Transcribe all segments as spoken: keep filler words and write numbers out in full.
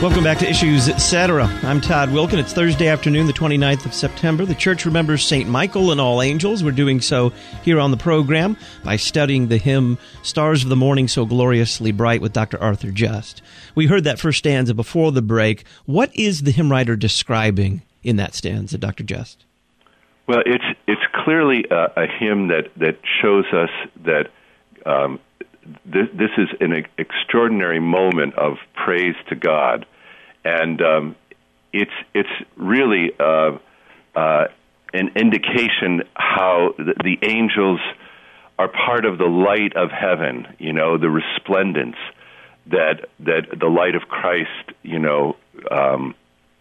Welcome back to Issues, et cetera. I'm Todd Wilken. It's Thursday afternoon, the twenty-ninth of September. The church remembers Saint Michael and all angels. We're doing so here on the program by studying the hymn, Stars of the Morning So Gloriously Bright, with Doctor Arthur Just. We heard that first stanza before the break. What is the hymn writer describing in that stanza, Doctor Just? Well, it's it's clearly a, a hymn that, that shows us that um, th- this is an extraordinary moment of praise to God. And um, it's it's really uh, uh, an indication how the, the angels are part of the light of heaven. You know, the resplendence that that the light of Christ, you know, um,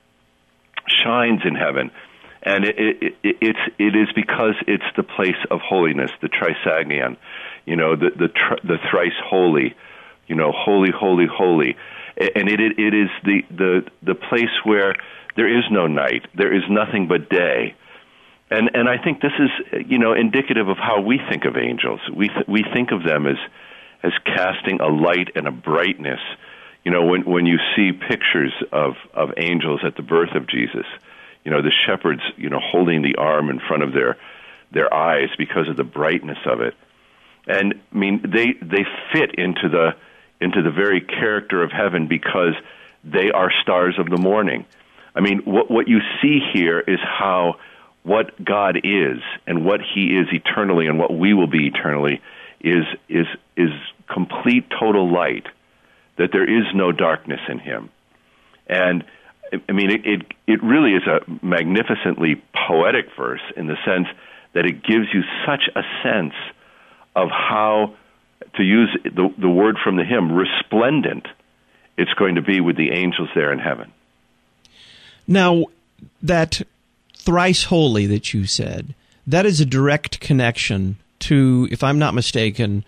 shines in heaven, and it, it, it, it's it is because it's the place of holiness, the Trisagion. You know, the the tr- the thrice holy. You know, holy, holy, holy. And it, it it is the, the the place where there is no night, there is nothing but day, and and I think this is, you know, indicative of how we think of angels. We th- we think of them as as casting a light and a brightness. You know, when when you see pictures of, of angels at the birth of Jesus, you know, the shepherds, you know, holding the arm in front of their their eyes because of the brightness of it, and I mean they they fit into the into the very character of heaven because they are stars of the morning. I mean, what what you see here is how what God is and what He is eternally and what we will be eternally is is is complete total light, that there is no darkness in Him. And I mean, it it, it really is a magnificently poetic verse in the sense that it gives you such a sense of how, to use the, the word from the hymn, resplendent it's going to be with the angels there in heaven. Now, that thrice holy that you said, that is a direct connection to, if I'm not mistaken,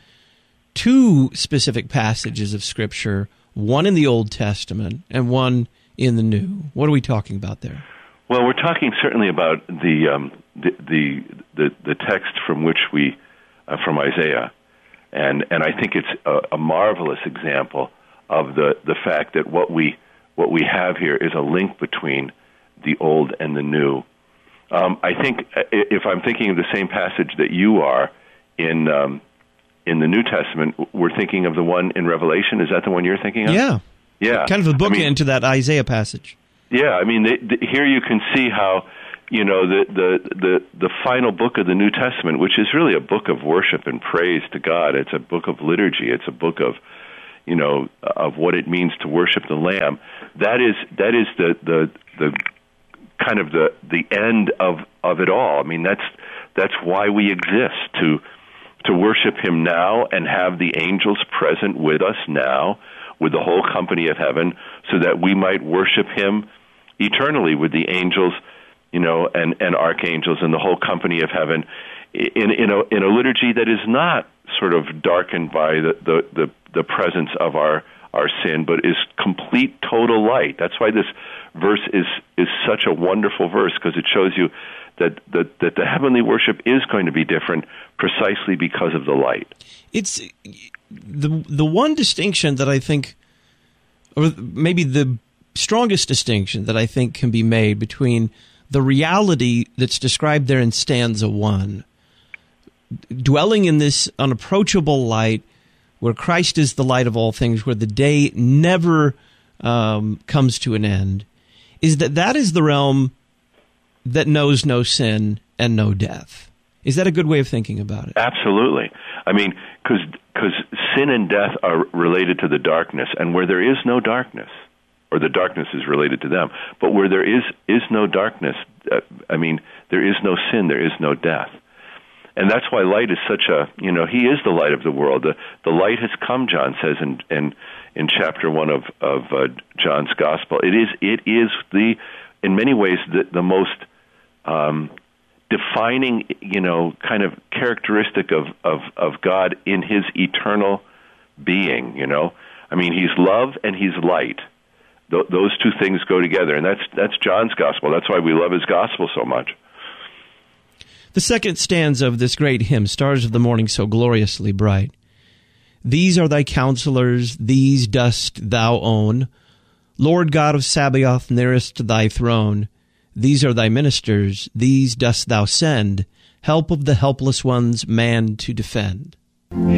two specific passages of Scripture, one in the Old Testament and one in the New. What are we talking about there? Well, we're talking certainly about the um, the, the the the text from which we, uh, from Isaiah. And and I think it's a, a marvelous example of the, the fact that what we what we have here is a link between the old and the new. Um, I think if I'm thinking of the same passage that you are in um, in the New Testament, we're thinking of the one in Revelation. Is that the one you're thinking of? Yeah, yeah. Kind of a bookend I mean, to that Isaiah passage. Yeah, I mean, they, the, here you can see how, you know, the, the the the final book of the New Testament, which is really a book of worship and praise to God. It's a book of liturgy. It's a book of, you know, of what it means to worship the Lamb. That is that is the the, the kind of the, the end of, of it all. I mean, that's that's why we exist, to to worship Him now and have the angels present with us now, with the whole company of heaven, so that we might worship Him eternally with the angels, you know, and, and archangels and the whole company of heaven, in in a in a liturgy that is not sort of darkened by the the, the, the presence of our, our sin, but is complete total light. That's why this verse is is such a wonderful verse, because it shows you that, that that the heavenly worship is going to be different precisely because of the light. It's the the one distinction that I think, or maybe the strongest distinction that I think can be made between the reality that's described there in stanza one, dwelling in this unapproachable light where Christ is the light of all things, where the day never um, comes to an end, is that that is the realm that knows no sin and no death. Is that a good way of thinking about it? Absolutely. I mean, because because sin and death are related to the darkness, and where there is no darkness, or the darkness is related to them, but where there is is no darkness, uh, I mean, there is no sin, there is no death. And that's why light is such a, you know, He is the light of the world. The, the light has come, John says in in, in chapter one of, of uh, John's Gospel. It is it is the, in many ways, the, the most um, defining, you know, kind of characteristic of, of, of God in His eternal being, you know. I mean, He's love and He's light. Th- those two things go together, and that's that's John's Gospel. That's why we love his Gospel so much. The second stanza of this great hymn, Stars of the Morning So Gloriously Bright. These are thy counselors, these dost thou own. Lord God of Sabaoth, nearest thy throne, these are thy ministers, these dost thou send, help of the helpless ones, man to defend.